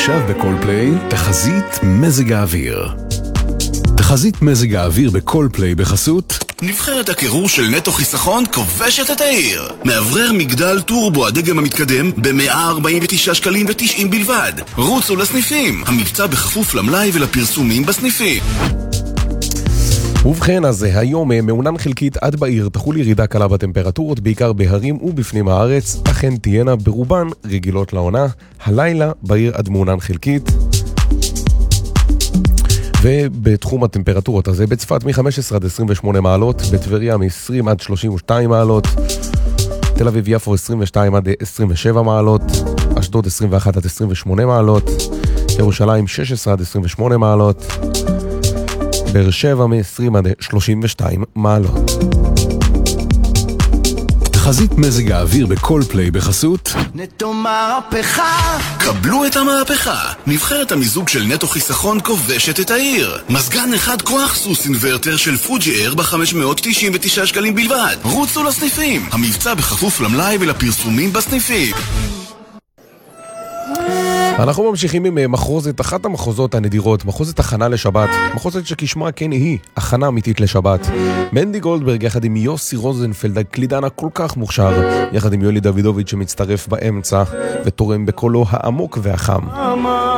עכשיו בכל פליי, תחזית מזג האוויר. תחזית מזג האוויר בכל פליי בחסות נבחרת הקירור של נטו חיסכון כובשת את העיר. מאוורר מגדל טורבו הדגם המתקדם ב-149 שקלים ו90 בלבד. רוצו לסניפים, המבצע בכפוף למלאי ולפרסומים בסניפים. ובכן, אז היום מעונן חלקית עד בעיר, תחול ירידה קלה בטמפרטורות, בעיקר בהרים ובפנים הארץ, אכן תהיינה ברובן רגילות לעונה. הלילה בעיר עד מעונן חלקית. ובתחום הטמפרטורות הזה, בצפת מ-15 עד 28 מעלות, בטבריה מ-20 עד 32 מעלות, תל אביב יפו 22 עד 27 מעלות, אשדוד 21 עד 28 מעלות, ירושלים 16 עד 28 מעלות, באר שבע מ-20 עד 32 מעלות. תחזית מזג האוויר בכל פליי בחסות נטו מהפכה, קבלו את המהפכה. נבחרת המיזוג של נטו חיסכון כובשת את העיר. מזגן אחד כוח סוס אינוורטר של פוג'י אייר ב-599 שקלים בלבד. רוצו לסניפים, המבצע בכפוף למלאי ולפרסומים בסניפים. אנחנו ממשיכים עם מחרוזת, אחת המחרוזות הנדירות, מחרוזת הכנה לשבת, מחרוזת שכשמה כן היא, הכנה אמיתית לשבת. מנדי גולדברג יחד עם יוסי רוזנפלד, הקלידן הכל כך מוכשר, יחד עם יולי דוידוביץ' שמצטרף באמצע ותורם בקולו העמוק והחם.